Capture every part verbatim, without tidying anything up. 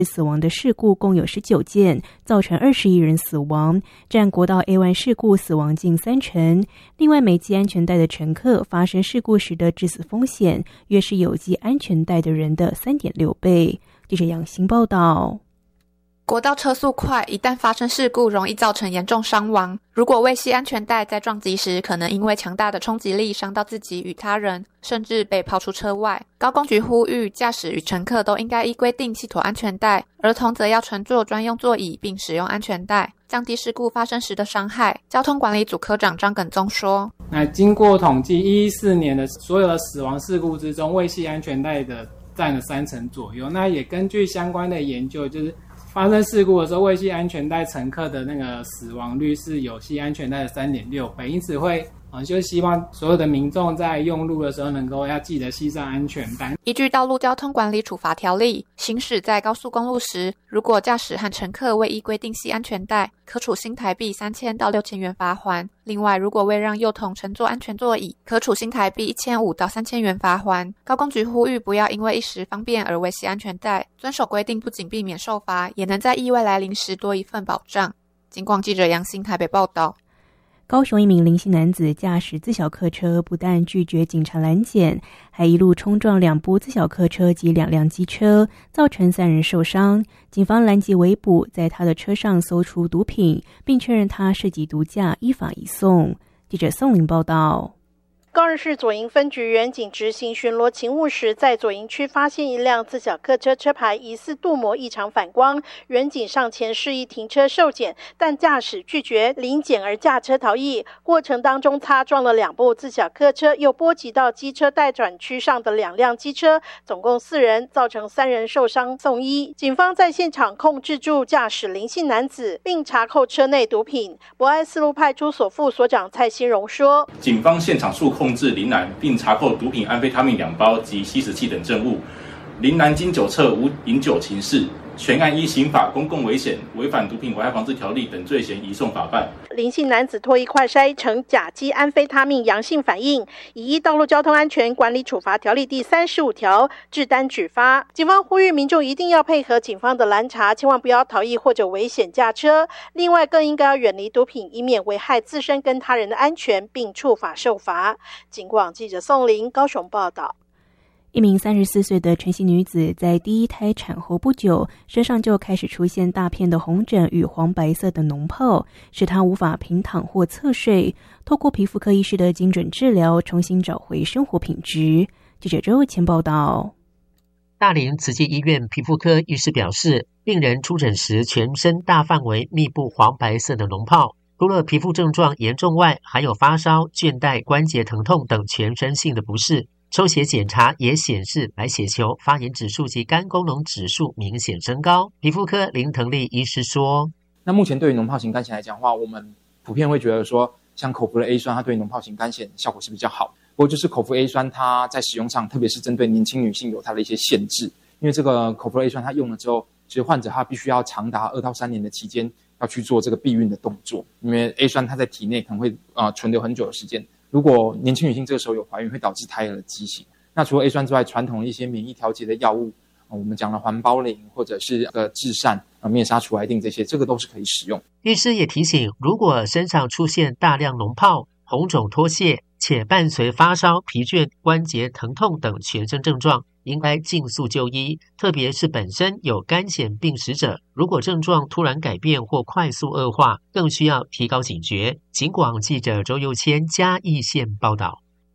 死亡的事故共有十九件，造成二十一人死亡，占国道 A 一 事故死亡近三成。另外，没系安全带的乘客发生事故时的致死风险，约是有系安全带的人的 三点六倍。记者杨欣报道。 国道车速快，一旦发生事故，容易造成严重伤亡。如果未系安全带，在撞击时可能因为强大的冲击力伤到自己与他人，甚至被抛出车外。高公局呼吁，驾驶与乘客都应该依规定系妥安全带，儿童则要乘坐专用座椅并使用安全带，降低事故发生时的伤害。交通管理组科长张耿宗说： 那经过统计，一四年的所有的死亡事故之中，未系安全带的占了三成左右。那也根据相关的研究，就是发生事故的时候，未系安全带乘客的那个死亡率是有系安全带的 三点六倍，因此会啊，就是希望所有的民众在用路的时候能够要记得系上安全带。 依据道路交通管理处罚条例，行驶在高速公路时，如果驾驶和乘客未依规定系安全带，可处新台币三千到六千元罚锾。另外，如果未让幼童乘坐安全座椅，可处新台币一千五到三千元罚锾。高公局呼吁不要因为一时方便而未系安全带，遵守规定不仅避免受罚，也能在意外来临时多一份保障。警广记者杨欣台北报道。 高雄一名林姓男子驾驶自小客车，不但拒绝警察拦检，还一路冲撞两部自小客车及两辆机车，造成三人受伤。警方拦截围捕，在他的车上搜出毒品，并确认他涉及毒驾，依法移送。记者宋玲报道。 高雄市左营分局员警执行巡逻勤务时，在左营区发现一辆自小客车车牌疑似镀膜异常反光，员警上前示意停车受检，但驾驶拒绝临检而驾车逃逸，过程当中擦撞了两部自小客车，又波及到机车待转区上的两辆机车，总共四人，造成三人受伤送医。警方在现场控制住驾驶林姓男子，并查扣车内毒品。博爱四路派出所副所长蔡新荣说： 警方现场数控制林男，并查扣毒品安非他命两包及吸食器等证物。林男经酒测无饮酒情事，全案依刑法公共危险、违反毒品危害防治条例等罪嫌移送法办。 林姓男子唾液快筛呈甲基安非他命阳性反应，已依道路交通安全管理处罚条例第三十五条治单举发。警方呼吁民众一定要配合警方的拦查，千万不要逃逸或者危险驾车。另外，更应该要远离毒品，以免危害自身跟他人的安全，并触法受罚。警广记者宋玲高雄报道。 一名三十四岁的陈姓女子在第一胎产后不久，身上就开始出现大片的红疹与黄白色的脓泡，使她无法平躺或侧睡。透过皮肤科医师的精准治疗，重新找回生活品质。记者周前报道。 大林慈济医院皮肤科医师表示，病人出诊时全身大范围密布黄白色的脓泡，除了皮肤症状严重外，还有发烧、倦怠、关节疼痛等全身性的不适。抽血检查也显示白血球、发炎指数及肝功能指数明显升高。皮肤科林腾利医师说： 那目前对于脓疱型肝炎来讲的话，我们普遍会觉得说，像口服的 A 酸，它对脓疱型肝炎效果是比较好。不过就是口服 A 酸，它在使用上，特别是针对年轻女性有它的一些限制。因为这个口服 A 酸，它用了之后，其实患者他必须要长达二到三年的期间要去做这个避孕的动作，因为 A 酸它在体内可能会啊、呃、存留很久的时间。如果年轻女性这个时候有怀孕，会导致胎儿的畸形。那除了 A 酸之外，传统的一些免疫调节的药物，呃、我们讲了环孢林或者是呃至善、呃灭杀除癌定这些，这个都是可以使用。 医师也提醒，如果身上出现大量脓泡、红肿脱屑，且伴随发烧、疲倦、关节疼痛等全身症状，应该尽速就医，特别是本身有肝显病史者，如果症状突然改变或快速恶化，更需要提高警觉。警广记者周佑谦嘉义县报道。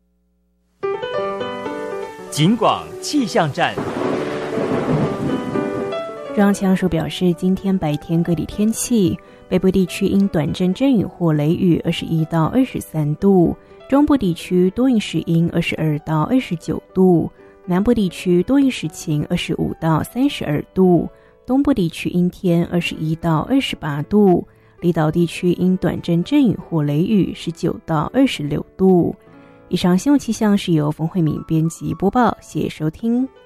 警广气象站。 中央气象署表示，今天白天各地天气，北部地区因短阵阵雨或雷雨二十一到二十三度，中部地区多云时阴二十二到二十九度，南部地区多云时晴二十五到三十二度，东部地区阴天二十一到二十八度，离岛地区因短阵阵雨或雷雨十九到二十六度。以上新闻气象是由冯慧敏编辑播报，谢谢收听。